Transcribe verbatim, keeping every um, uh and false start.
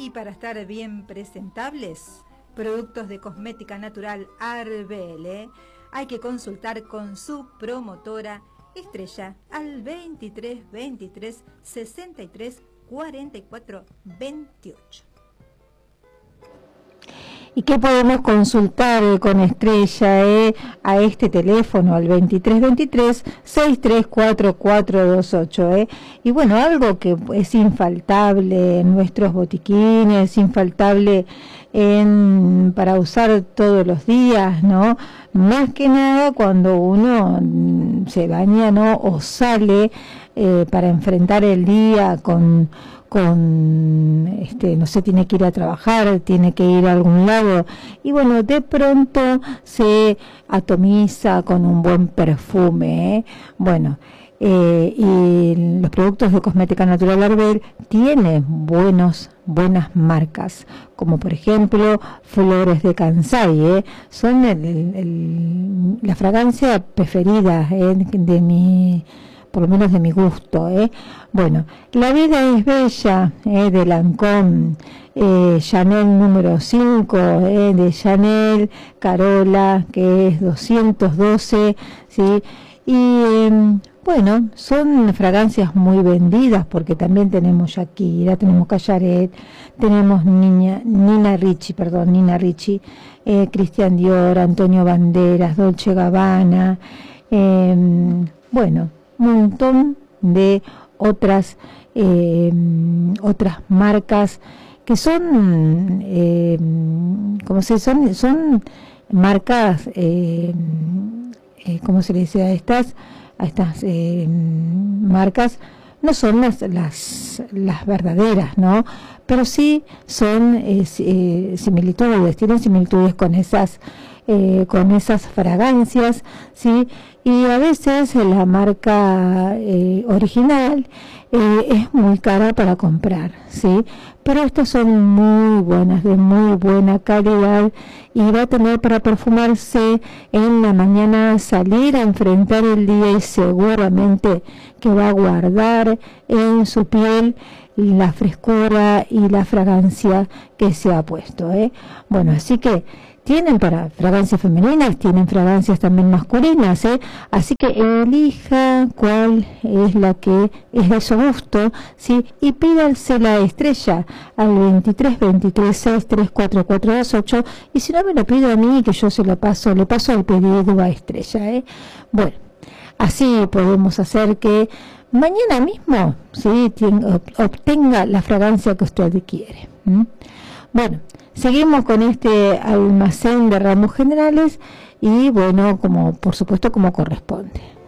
Y para estar bien presentables, productos de cosmética natural Arbele, hay que consultar con su promotora Estrella al veintitrés veintitrés sesenta y tres cuarenta y cuatro veintiocho. ¿Y qué podemos consultar eh, con Estrella eh, a este teléfono, al veintitrés veintitrés sesenta y tres cuarenta y cuatro veintiocho? Eh? Y bueno, algo que es infaltable en nuestros botiquines, infaltable en, para usar todos los días, ¿no? Más que nada cuando uno se baña, ¿no? O sale eh, para enfrentar el día con... con este no sé, tiene que ir a trabajar, tiene que ir a algún lado y bueno, de pronto se atomiza con un buen perfume, ¿eh? Bueno, eh, y los productos de cosmética natural Arbel tienen buenos buenas marcas, como por ejemplo Flores de Kansai, ¿eh? Son el, el, el, la fragancia preferida ¿eh? de mi por lo menos de mi gusto, ¿eh? Bueno, La vida es bella, ¿eh? De Lancôme, eh, Chanel número cinco, ¿eh? De Chanel, Carola, que es doscientos doce, ¿sí? Y eh, bueno, son fragancias muy vendidas, porque también tenemos Shakira, tenemos Callaret, tenemos Niña, Nina Ricci, perdón, Nina Ricci, eh, Christian Dior, Antonio Banderas, Dolce Gabbana, eh, bueno, un montón de otras eh, otras marcas que son eh, como se son son marcas eh, eh, ¿cómo se le dice a estas a estas eh, marcas? No son las las las verdaderas, ¿no? Pero sí son eh, eh, similitudes, tienen similitudes con esas eh, con esas fragancias, sí. Y a veces la marca eh, original eh, es muy cara para comprar, ¿sí? Pero estas son muy buenas, de muy buena calidad, y va a tener para perfumarse en la mañana, salir a enfrentar el día, y seguramente que va a guardar en su piel la frescura y la fragancia que se ha puesto, ¿eh? Bueno, así que tienen para fragancias femeninas, tienen fragancias también masculinas, ¿eh? Así que elija cuál es la que es de su gusto, ¿sí? Y pídanse la Estrella al veintitrés veintitrés sesenta y tres cuarenta y cuatro veintiocho, y si no me lo pido a mí, que yo se lo paso, le paso el pedido a Estrella, ¿eh? Bueno, así podemos hacer que mañana mismo, ¿sí? Obtenga la fragancia que usted quiere. ¿Mm? Bueno, seguimos con este almacén de ramos generales y bueno, como por supuesto como corresponde.